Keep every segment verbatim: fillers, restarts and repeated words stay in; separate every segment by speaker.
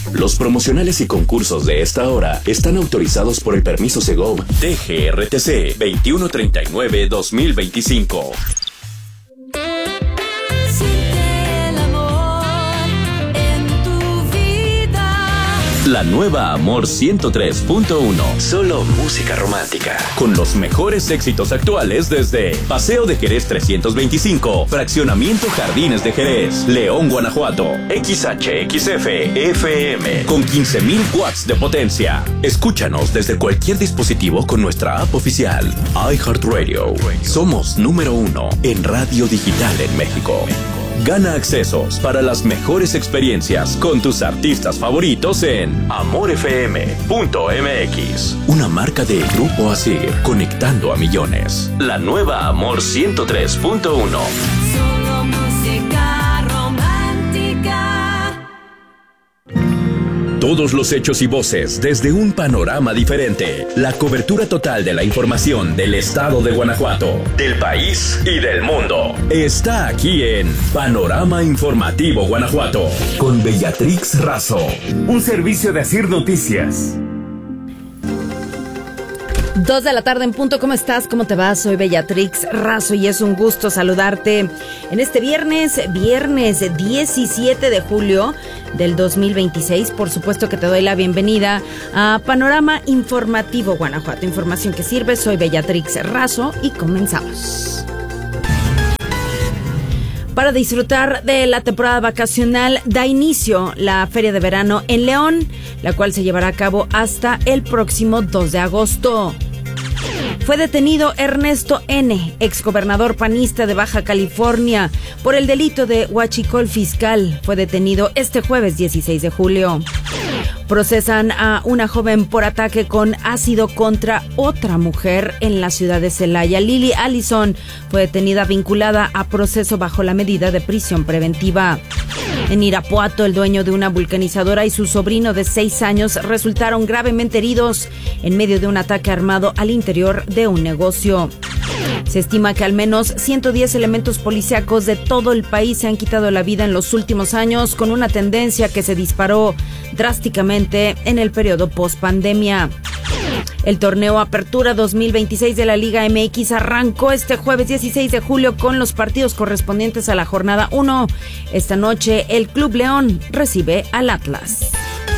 Speaker 1: Los promocionales y concursos de esta hora están autorizados por el permiso Segov T G R T C veintiuno treinta y nueve dos mil veinticinco. La nueva Amor ciento tres punto uno. Solo música romántica. Con los mejores éxitos actuales desde Paseo de Jerez trescientos veinticinco, Fraccionamiento Jardines de Jerez, León, Guanajuato. X H X F F M con quince mil watts de potencia. Escúchanos desde cualquier dispositivo con nuestra app oficial. iHeartRadio. Somos número uno en radio digital en México. Gana accesos para las mejores experiencias con tus artistas favoritos en amor f m punto m x. Una marca de Grupo Asir, conectando a millones. La nueva Amor ciento tres punto uno.
Speaker 2: Solo música romántica.
Speaker 1: Todos los hechos y voces desde un panorama diferente. La cobertura total de la información del estado de Guanajuato, del país y del mundo. Está aquí en Panorama Informativo Guanajuato, con Bellatrix Razo.
Speaker 3: Un servicio de Asir Noticias.
Speaker 4: Dos de la tarde en punto. ¿Cómo estás? ¿Cómo te va? Soy Bellatrix Razo y es un gusto saludarte en este viernes, viernes diecisiete de julio del dos mil veintiséis. Por supuesto que te doy la bienvenida a Panorama Informativo Guanajuato. Información que sirve. Soy Bellatrix Razo y comenzamos. Para disfrutar de la temporada vacacional, da inicio la Feria de Verano en León, la cual se llevará a cabo hasta el próximo dos de agosto. Fue detenido Ernesto N., exgobernador panista de Baja California, por el delito de huachicol fiscal. Fue detenido este jueves dieciséis de julio. Procesan a una joven por ataque con ácido contra otra mujer en la ciudad de Celaya. Lily Allison fue detenida vinculada a proceso bajo la medida de prisión preventiva. En Irapuato, el dueño de una vulcanizadora y su sobrino de seis años resultaron gravemente heridos en medio de un ataque armado al interior de un negocio. Se estima que al menos ciento diez elementos policíacos de todo el país se han quitado la vida en los últimos años, con una tendencia que se disparó drásticamente en el periodo post-pandemia. El torneo Apertura dos mil veintiséis de la Liga M X arrancó este jueves dieciséis de julio con los partidos correspondientes a la jornada uno. Esta noche el Club León recibe al Atlas.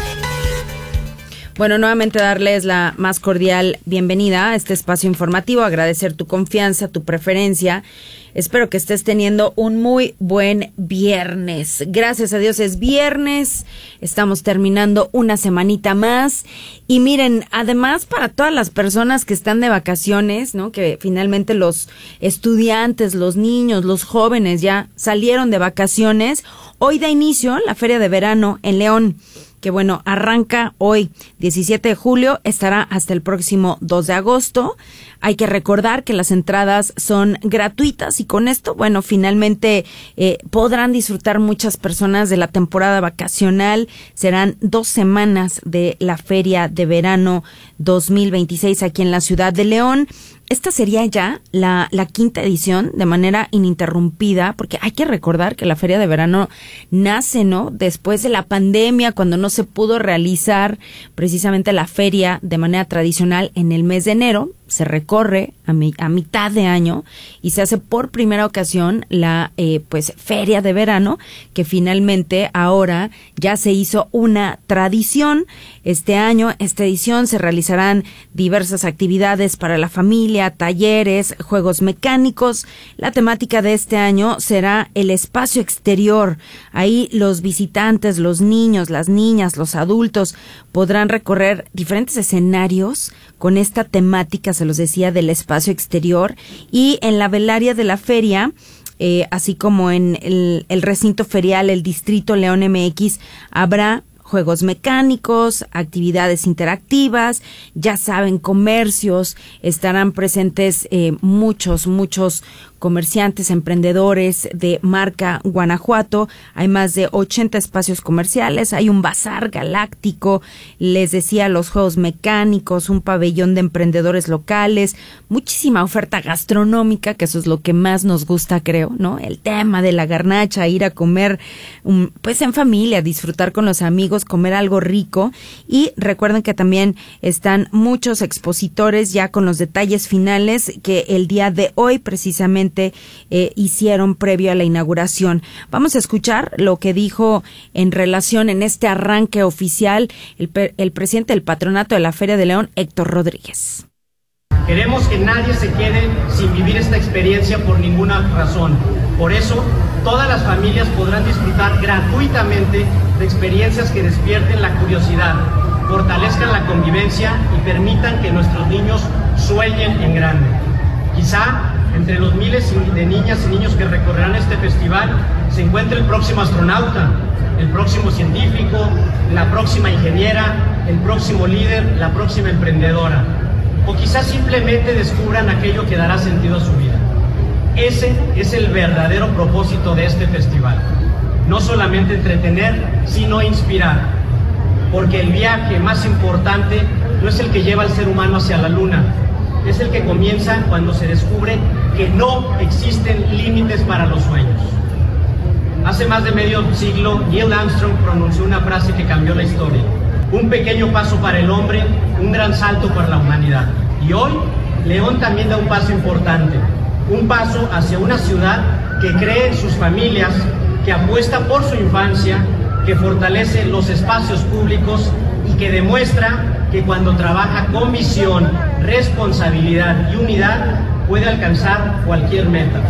Speaker 4: Bueno, nuevamente darles la más cordial bienvenida a este espacio informativo, agradecer tu confianza, tu preferencia. Espero que estés teniendo un muy buen viernes. Gracias a Dios es viernes, estamos terminando una semanita más. Y miren, además para todas las personas que están de vacaciones, ¿no? Que finalmente los estudiantes, los niños, los jóvenes ya salieron de vacaciones, hoy da inicio la Feria de Verano en León, que bueno, arranca hoy, diecisiete de julio, estará hasta el próximo dos de agosto. Hay que recordar que las entradas son gratuitas y con esto, bueno, finalmente eh, podrán disfrutar muchas personas de la temporada vacacional. Serán dos semanas de la Feria de Verano dos mil veintiséis aquí en la ciudad de León. Esta sería ya la, la quinta edición de manera ininterrumpida, porque hay que recordar que la Feria de Verano nace, ¿no? Después de la pandemia, cuando no se pudo realizar precisamente la feria de manera tradicional en el mes de enero. Se recorre a, mi, a mitad de año y se hace por primera ocasión la eh, pues Feria de Verano, que finalmente ahora ya se hizo una tradición. Este año, esta edición, se realizarán diversas actividades para la familia, talleres, juegos mecánicos. La temática de este año será el espacio exterior. Ahí los visitantes, los niños, las niñas, los adultos podrán recorrer diferentes escenarios con esta temática, se los decía, del espacio exterior. Y en la velaria de la feria, eh, así como en el, el recinto ferial, el Distrito León M X, habrá juegos mecánicos, actividades interactivas, ya saben, comercios, estarán presentes eh, muchos, muchos comerciantes, emprendedores de marca Guanajuato. Hay más de ochenta espacios comerciales, hay un bazar galáctico, les decía, los juegos mecánicos, un pabellón de emprendedores locales, muchísima oferta gastronómica, que eso es lo que más nos gusta, creo, ¿no? El tema de la garnacha, ir a comer um, pues en familia, disfrutar con los amigos, comer algo rico. Y recuerden que también están muchos expositores ya con los detalles finales que el día de hoy precisamente eh, hicieron previo a la inauguración. Vamos a escuchar lo que dijo en relación en este arranque oficial el, el presidente del Patronato de la Feria de León, Héctor Rodríguez.
Speaker 5: Queremos que nadie se quede sin vivir esta experiencia por ninguna razón. Por eso, todas las familias podrán disfrutar gratuitamente de experiencias que despierten la curiosidad, fortalezcan la convivencia y permitan que nuestros niños sueñen en grande. Quizá entre los miles de niñas y niños que recorrerán este festival se encuentre el próximo astronauta, el próximo científico, la próxima ingeniera, el próximo líder, la próxima emprendedora. O quizás simplemente descubran aquello que dará sentido a su vida. Ese es el verdadero propósito de este festival. No solamente entretener, sino inspirar. Porque el viaje más importante no es el que lleva al ser humano hacia la luna, es el que comienza cuando se descubre que no existen límites para los sueños. Hace más de medio siglo, Neil Armstrong pronunció una frase que cambió la historia. Un pequeño paso para el hombre, un gran salto para la humanidad. Y hoy, León también da un paso importante, un paso hacia una ciudad que cree en sus familias, que apuesta por su infancia, que fortalece los espacios públicos y que demuestra que cuando trabaja con visión, responsabilidad y unidad, puede alcanzar cualquier meta.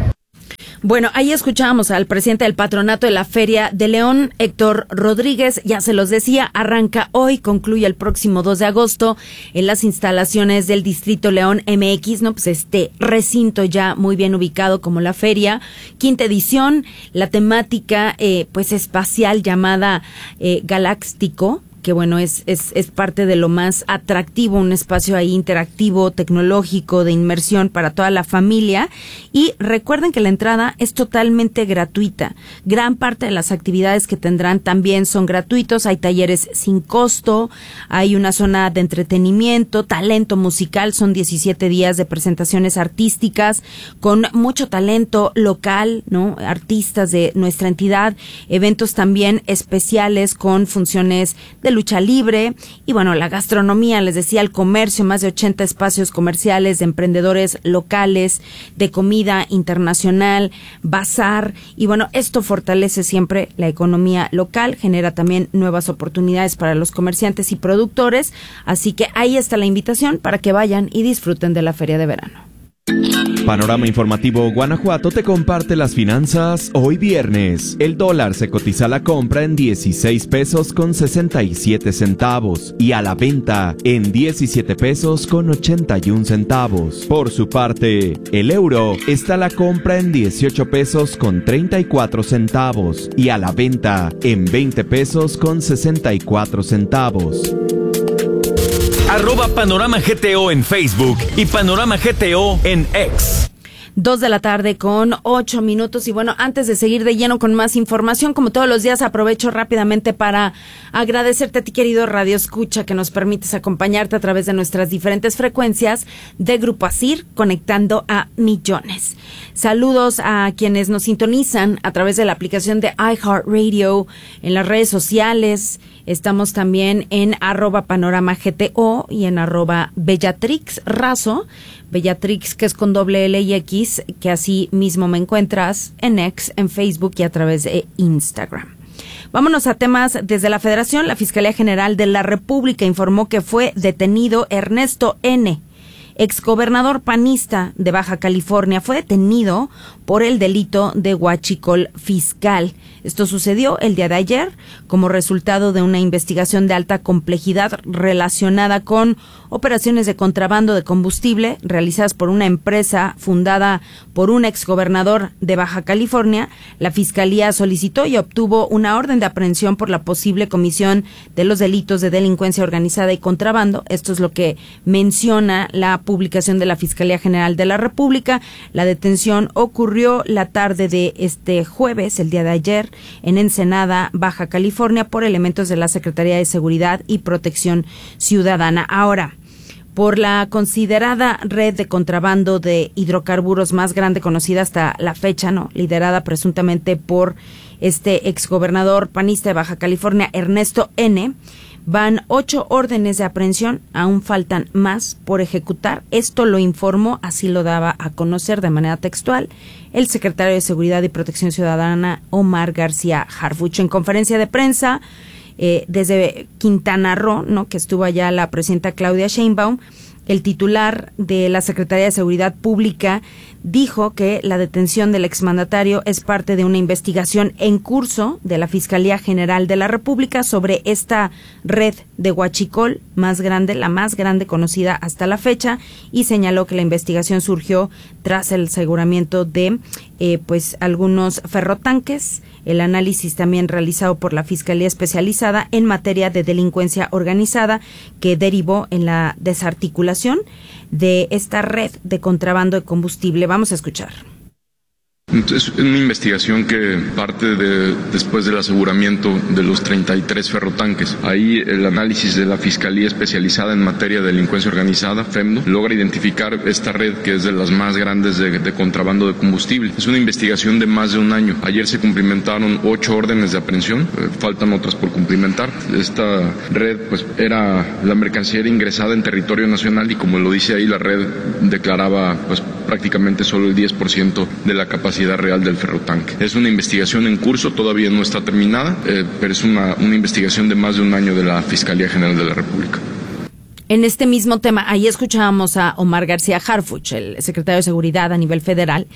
Speaker 4: Bueno, ahí escuchábamos al presidente del Patronato de la Feria de León, Héctor Rodríguez. Ya se los decía, arranca hoy, concluye el próximo dos de agosto en las instalaciones del Distrito León M X, ¿no? Pues este recinto ya muy bien ubicado como la feria. Quinta edición, la temática eh, pues espacial llamada eh, Galáctico, que bueno, es, es, es parte de lo más atractivo, un espacio ahí interactivo, tecnológico, de inmersión para toda la familia. Y recuerden que la entrada es totalmente gratuita. Gran parte de las actividades que tendrán también son gratuitos. Hay talleres sin costo, hay una zona de entretenimiento, talento musical, son diecisiete días de presentaciones artísticas con mucho talento local, ¿no? Artistas de nuestra entidad, eventos también especiales con funciones de lucha libre y bueno, la gastronomía, les decía, el comercio, más de ochenta espacios comerciales de emprendedores locales, de comida internacional, bazar y bueno, esto fortalece siempre la economía local, genera también nuevas oportunidades para los comerciantes y productores, así que ahí está la invitación para que vayan y disfruten de la feria de verano.
Speaker 6: Panorama Informativo Guanajuato te comparte las finanzas hoy viernes. El dólar se cotiza a la compra en dieciséis pesos con sesenta y siete centavos y a la venta en diecisiete pesos con ochenta y un centavos. Por su parte, el euro está a la compra en dieciocho pesos con treinta y cuatro centavos y a la venta en veinte pesos con sesenta y cuatro centavos.
Speaker 1: Arroba Panorama G T O en Facebook y Panorama G T O en X.
Speaker 4: Dos de la tarde con ocho minutos y bueno, antes de seguir de lleno con más información, como todos los días, aprovecho rápidamente para agradecerte a ti, querido Radio Escucha, que nos permites acompañarte a través de nuestras diferentes frecuencias de Grupo Asir, conectando a millones. Saludos a quienes nos sintonizan a través de la aplicación de iHeartRadio, en las redes sociales. Estamos también en arroba panorama G T O y en arroba Bellatrix Razo, Bellatrix que es con doble L y X, que así mismo me encuentras en X, en Facebook y a través de Instagram. Vámonos a temas desde la Federación. La Fiscalía General de la República informó que fue detenido Ernesto N., exgobernador panista de Baja California. Fue detenido por el delito de huachicol fiscal. Esto sucedió el día de ayer como resultado de una investigación de alta complejidad relacionada con operaciones de contrabando de combustible realizadas por una empresa fundada por un exgobernador de Baja California. La Fiscalía solicitó y obtuvo una orden de aprehensión por la posible comisión de los delitos de delincuencia organizada y contrabando. Esto es lo que menciona la publicación de la Fiscalía General de la República. La detención ocurrió la tarde de este jueves, el día de ayer, en Ensenada, Baja California, por elementos de la Secretaría de Seguridad y Protección Ciudadana. Ahora, por la considerada red de contrabando de hidrocarburos más grande conocida hasta la fecha, ¿no? Liderada presuntamente por este exgobernador panista de Baja California, Ernesto N., van ocho órdenes de aprehensión, aún faltan más por ejecutar. Esto lo informó, así lo daba a conocer de manera textual, el secretario de Seguridad y Protección Ciudadana, Omar García Harfuch. En conferencia de prensa, eh, desde Quintana Roo, ¿no?, que estuvo allá la presidenta Claudia Sheinbaum, el titular de la Secretaría de Seguridad Pública dijo que la detención del exmandatario es parte de una investigación en curso de la Fiscalía General de la República sobre esta red de huachicol más grande, la más grande conocida hasta la fecha, y señaló que la investigación surgió tras el aseguramiento de eh, pues algunos ferrotanques. El análisis también realizado por la Fiscalía Especializada en materia de delincuencia organizada, que derivó en la desarticulación de esta red de contrabando de combustible. Vamos a escuchar.
Speaker 7: Es una investigación que parte de, después del aseguramiento de los treinta y tres ferrotanques. Ahí el análisis de la Fiscalía Especializada en materia de delincuencia organizada, FEMDO, logra identificar esta red que es de las más grandes de, de contrabando de combustible. Es una investigación de más de un año. Ayer se cumplimentaron ocho órdenes de aprehensión, eh, faltan otras por cumplimentar. Esta red, pues, era la mercancía era ingresada en territorio nacional y, como lo dice ahí, la red declaraba, pues, prácticamente solo el diez por ciento de la capacidad real del ferrotanque. Es una investigación en curso, todavía no está terminada, eh, pero es una, una investigación de más de un año de la Fiscalía General de la República.
Speaker 4: En este mismo tema, ahí escuchábamos a Omar García Harfuch, el secretario de Seguridad a nivel federal,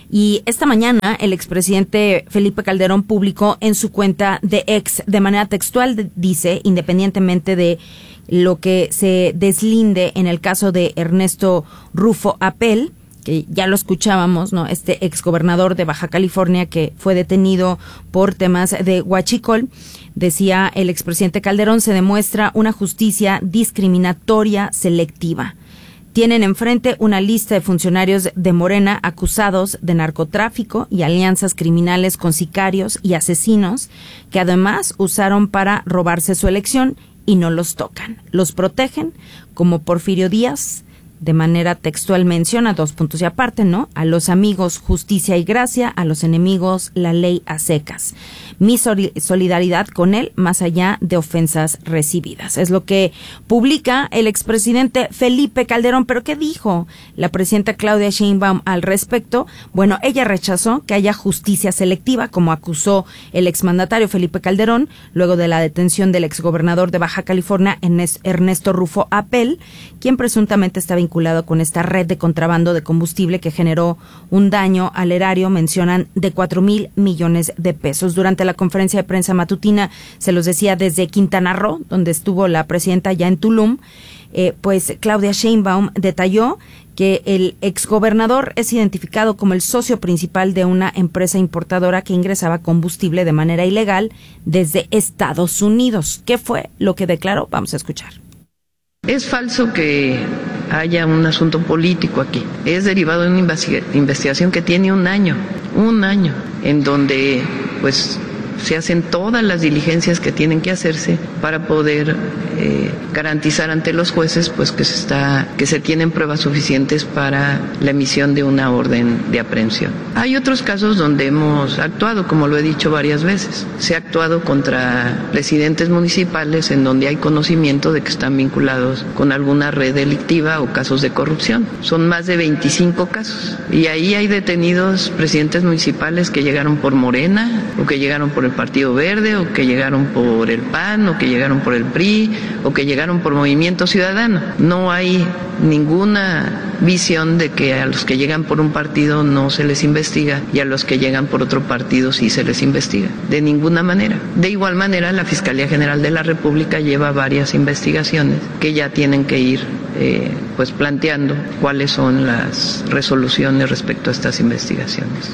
Speaker 4: y esta mañana el expresidente Felipe Calderón publicó en su cuenta de X, de manera textual, dice, independientemente de lo que se deslinde en el caso de Ernesto Rufo Apel, que ya lo escuchábamos, ¿no?, este exgobernador de Baja California que fue detenido por temas de huachicol, decía el expresidente Calderón, se demuestra una justicia discriminatoria selectiva. Tienen enfrente una lista de funcionarios de Morena acusados de narcotráfico y alianzas criminales con sicarios y asesinos que además usaron para robarse su elección y no los tocan. Los protegen, como Porfirio Díaz. De manera textual menciona, dos puntos y aparte, ¿no? A los amigos justicia y gracia, a los enemigos la ley a secas. Mi solidaridad con él más allá de ofensas recibidas. Es lo que publica el expresidente Felipe Calderón. ¿Pero qué dijo la presidenta Claudia Sheinbaum al respecto? Bueno, ella rechazó que haya justicia selectiva, como acusó el exmandatario Felipe Calderón, luego de la detención del exgobernador de Baja California, Ernesto Rufo Apel, quien presuntamente estaba vinculado con esta red de contrabando de combustible que generó un daño al erario, mencionan, de cuatro mil millones de pesos. Durante la conferencia de prensa matutina, se los decía desde Quintana Roo, donde estuvo la presidenta ya en Tulum, eh, pues Claudia Sheinbaum detalló que el exgobernador es identificado como el socio principal de una empresa importadora que ingresaba combustible de manera ilegal desde Estados Unidos. ¿Qué fue lo que declaró? Vamos a escuchar.
Speaker 8: Es falso que haya un asunto político aquí. Es derivado de una investigación que tiene un año, un año, en donde pues se hacen todas las diligencias que tienen que hacerse para poder eh, garantizar ante los jueces pues que se está que se tienen pruebas suficientes para la emisión de una orden de aprehensión. Hay otros casos donde hemos actuado, como lo he dicho varias veces. Se ha actuado contra presidentes municipales en donde hay conocimiento de que están vinculados con alguna red delictiva o casos de corrupción. Son más de veinticinco casos y ahí hay detenidos presidentes municipales que llegaron por Morena o que llegaron por el Partido Verde o que llegaron por el P A N o que llegaron por el P R I o que llegaron por Movimiento Ciudadano. No hay ninguna visión de que a los que llegan por un partido no se les investiga y a los que llegan por otro partido sí se les investiga. De ninguna manera. De igual manera, la Fiscalía General de la República lleva varias investigaciones que ya tienen que ir eh, pues planteando cuáles son las resoluciones respecto a estas investigaciones.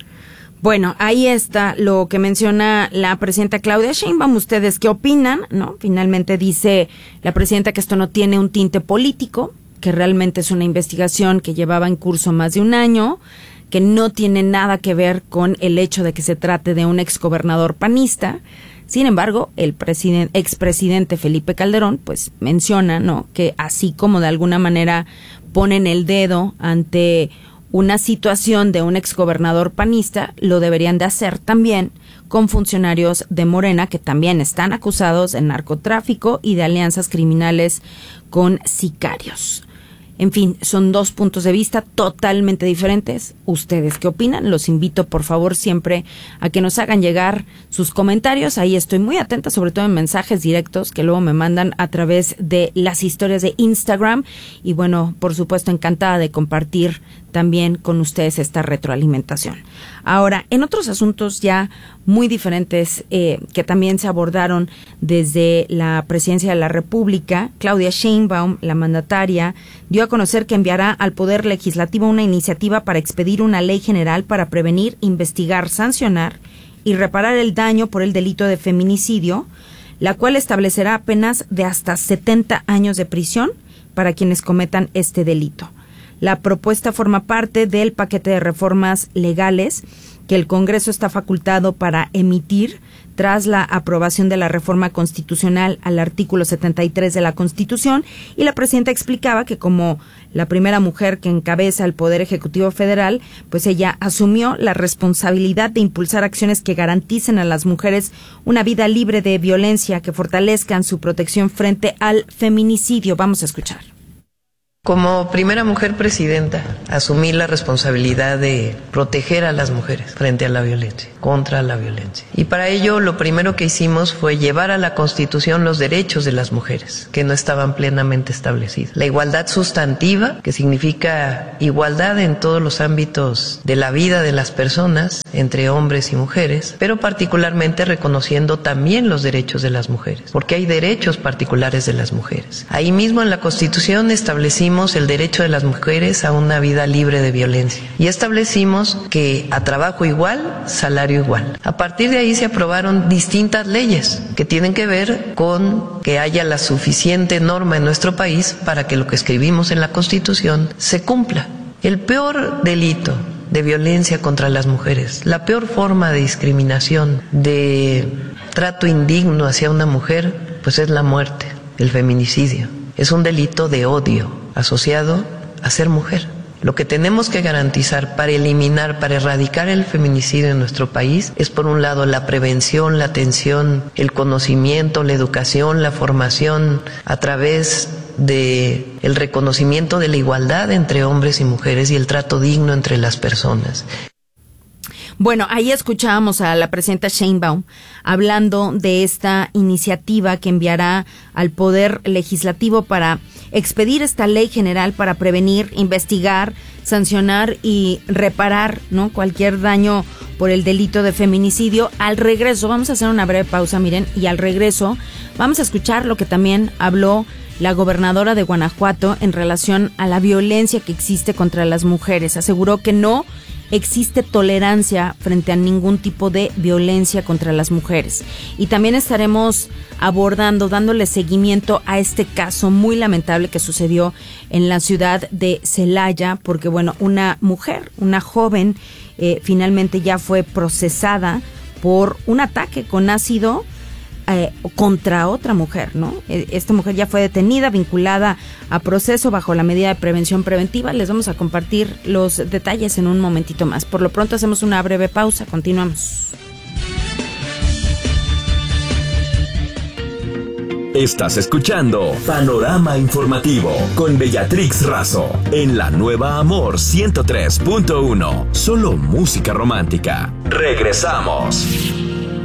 Speaker 4: Bueno, ahí está lo que menciona la presidenta Claudia Sheinbaum. ¿Ustedes qué opinan? ¿No? Finalmente dice la presidenta que esto no tiene un tinte político, que realmente es una investigación que llevaba en curso más de un año, que no tiene nada que ver con el hecho de que se trate de un exgobernador panista. Sin embargo, el presidente, expresidente Felipe Calderón, pues menciona, ¿no?, que así como de alguna manera ponen el dedo ante una situación de un exgobernador panista, lo deberían de hacer también con funcionarios de Morena que también están acusados de narcotráfico y de alianzas criminales con sicarios. En fin, son dos puntos de vista totalmente diferentes. ¿Ustedes qué opinan? Los invito, por favor, siempre a que nos hagan llegar sus comentarios. Ahí estoy muy atenta, sobre todo en mensajes directos que luego me mandan a través de las historias de Instagram. Y bueno, por supuesto, encantada de compartir también con ustedes esta retroalimentación. Ahora, en otros asuntos ya muy diferentes eh, que también se abordaron desde la Presidencia de la República, Claudia Sheinbaum, la mandataria, dio a conocer que enviará al Poder Legislativo una iniciativa para expedir una ley general para prevenir, investigar, sancionar y reparar el daño por el delito de feminicidio, la cual establecerá penas de hasta setenta años de prisión para quienes cometan este delito. La propuesta forma parte del paquete de reformas legales que el Congreso está facultado para emitir tras la aprobación de la reforma constitucional al artículo setenta y tres de la Constitución, y la presidenta explicaba que como la primera mujer que encabeza el Poder Ejecutivo Federal, pues ella asumió la responsabilidad de impulsar acciones que garanticen a las mujeres una vida libre de violencia, que fortalezcan su protección frente al feminicidio. Vamos a escuchar.
Speaker 8: Como primera mujer presidenta, asumí la responsabilidad de proteger a las mujeres frente a la violencia, contra la violencia. Y para ello lo primero que hicimos fue llevar a la Constitución los derechos de las mujeres, que no estaban plenamente establecidos. La igualdad sustantiva, que significa igualdad en todos los ámbitos de la vida de las personas, entre hombres y mujeres, pero particularmente reconociendo también los derechos de las mujeres, porque hay derechos particulares de las mujeres. Ahí mismo en la Constitución establecimos el derecho de las mujeres a una vida libre de violencia y establecimos que a trabajo igual, salario igual. A partir de ahí se aprobaron distintas leyes que tienen que ver con que haya la suficiente norma en nuestro país para que lo que escribimos en la Constitución se cumpla. El peor delito de violencia contra las mujeres, la peor forma de discriminación, de trato indigno hacia una mujer, pues es la muerte, el feminicidio. Es un delito de odio asociado a ser mujer. Lo que tenemos que garantizar para eliminar, para erradicar el feminicidio en nuestro país es, por un lado, la prevención, la atención, el conocimiento, la educación, la formación a través de el reconocimiento de la igualdad entre hombres y mujeres y el trato digno entre las personas.
Speaker 4: Bueno, ahí escuchábamos a la presidenta Sheinbaum hablando de esta iniciativa que enviará al Poder Legislativo para expedir esta ley general para prevenir, investigar, sancionar y reparar, ¿no?, cualquier daño por el delito de feminicidio. Al regreso, vamos a hacer una breve pausa, miren, y al regreso vamos a escuchar lo que también habló la gobernadora de Guanajuato en relación a la violencia que existe contra las mujeres. Aseguró que no existe tolerancia frente a ningún tipo de violencia contra las mujeres. Y también estaremos abordando, dándole seguimiento a este caso muy lamentable que sucedió en la ciudad de Celaya, porque bueno, una mujer, una joven, eh, finalmente ya fue procesada por un ataque con ácido Eh, contra otra mujer, ¿no? Esta mujer ya fue detenida, vinculada a proceso bajo la medida de prevención preventiva. Les vamos a compartir los detalles en un momentito más. Por lo pronto hacemos una breve pausa, continuamos.
Speaker 1: Estás escuchando Panorama Informativo con Beatrix Razo en la nueva Amor ciento tres punto uno. Solo música romántica. Regresamos.